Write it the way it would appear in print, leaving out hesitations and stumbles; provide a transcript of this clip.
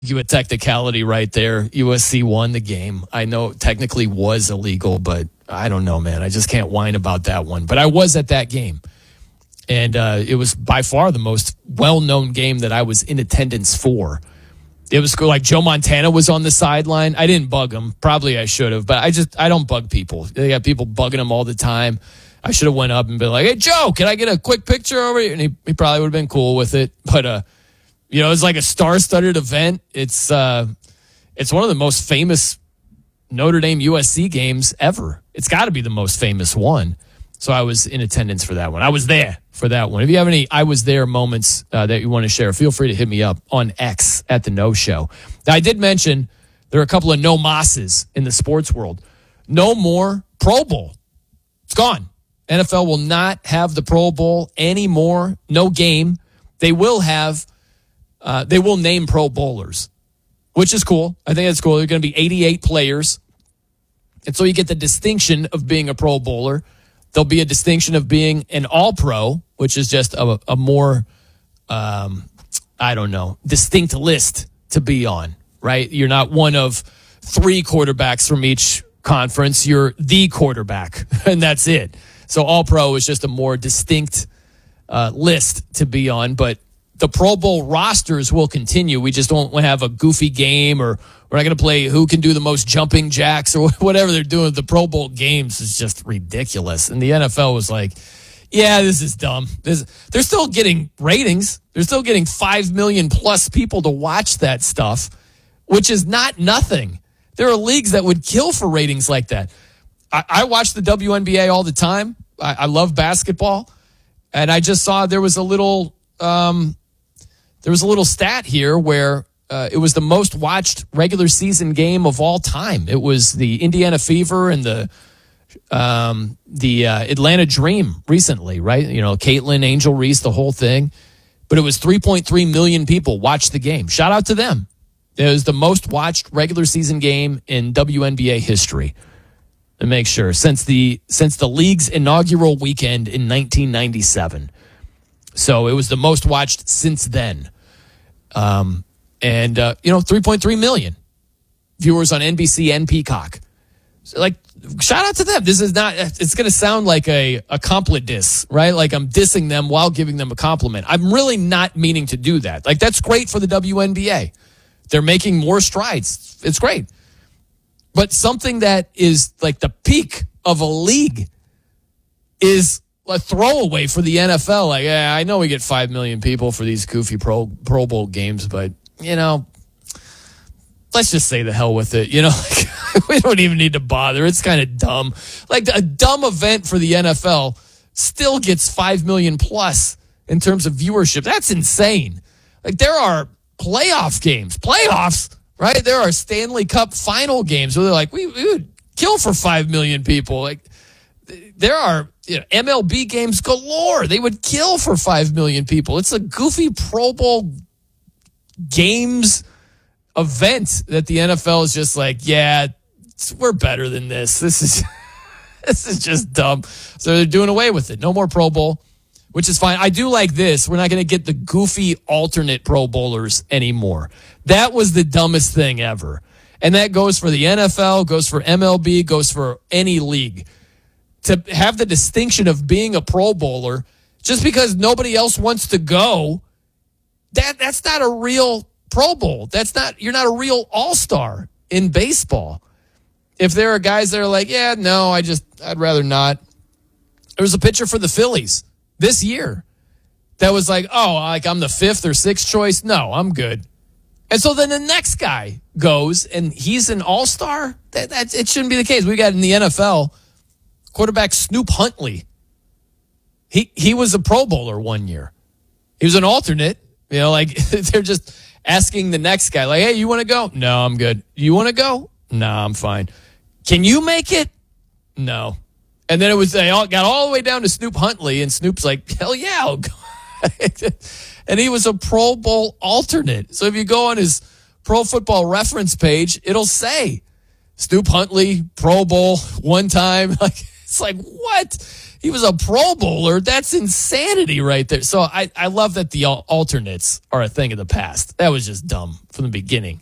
You a technicality right there. USC won the game. I know it technically was illegal, but I don't know, man. I just can't whine about that one. But I was at that game. And it was by far the most well-known game that I was in attendance for. It was cool. Like Joe Montana was on the sideline. I didn't bug him. Probably I should have, but I don't bug people. They got people bugging him all the time. I should have went up and been like, "Hey, Joe, can I get a quick picture over here?" And he probably would have been cool with it. But, it's like a star-studded event. It's one of the most famous Notre Dame USC games ever. It's got to be the most famous one. So I was in attendance for that one. I was there for that one. If you have any I was there moments that you want to share, feel free to hit me up on X at the No Show. Now, I did mention there are a couple of no mosses in the sports world. No more Pro Bowl. It's gone. NFL will not have the Pro Bowl anymore. No game. They will name Pro Bowlers, which is cool. I think that's cool. There are going to be 88 players. And so you get the distinction of being a Pro Bowler. There'll be a distinction of being an All-Pro, which is just a more, distinct list to be on, right? You're not one of 3 quarterbacks from each conference. You're the quarterback, and that's it. So All-Pro is just a more distinct list to be on, but the Pro Bowl rosters will continue. We just don't have a goofy game, or we're not going to play who can do the most jumping jacks or whatever they're doing. The Pro Bowl games is just ridiculous. And the NFL was like, yeah, this is dumb. They're still getting ratings. They're still getting 5 million plus people to watch that stuff, which is not nothing. There are leagues that would kill for ratings like that. I watch the WNBA all the time. I love basketball. And I just saw there was a little stat here where it was the most watched regular season game of all time. It was the Indiana Fever and the Atlanta Dream recently, right? Caitlin, Angel Reese, the whole thing. But it was 3.3 million people watched the game. Shout out to them. It was the most watched regular season game in WNBA history. To make sure, since the league's inaugural weekend in 1997. So it was the most watched since then. 3.3 million viewers on NBC and Peacock. So, shout out to them. This is not, it's going to sound like a compliment diss, right? Like I'm dissing them while giving them a compliment. I'm really not meaning to do that. That's great for the WNBA. They're making more strides. It's great. But something that is like the peak of a league is a throwaway for the NFL. I know we get 5 million people for these goofy Pro Bowl games, but, let's just say the hell with it. We don't even need to bother. It's kind of dumb. A dumb event for the NFL still gets 5 million plus in terms of viewership. That's insane. There are playoff games. Playoffs, right? There are Stanley Cup final games where they're we would kill for 5 million people. There are MLB games galore. They would kill for 5 million people. It's a goofy Pro Bowl games event that the NFL is just we're better than this. This is just dumb. So they're doing away with it. No more Pro Bowl, which is fine. I do like this. We're not going to get the goofy alternate Pro Bowlers anymore. That was the dumbest thing ever. And that goes for the NFL, goes for MLB, goes for any league. To have the distinction of being a Pro Bowler just because nobody else wants to go, that's not a real Pro Bowl. You're not a real all-star in baseball. If there are guys that are I'd rather not. There was a pitcher for the Phillies this year that was I'm the 5th or 6th choice. No, I'm good. And so then the next guy goes and he's an all-star. It shouldn't be the case. We got in the NFL quarterback Snoop Huntley. He was a Pro Bowler one year. He was an alternate. They're just asking the next guy, hey, you want to go? No, I'm good. You want to go? No, I'm fine. Can you make it? No. And then they all got all the way down to Snoop Huntley, and Snoop's like, hell yeah, I'll go. And he was a Pro Bowl alternate. So if you go on his Pro Football Reference page, it'll say Snoop Huntley, Pro Bowl, one time. It's what? He was a Pro Bowler. That's insanity right there. So I love that the alternates are a thing of the past. That was just dumb from the beginning.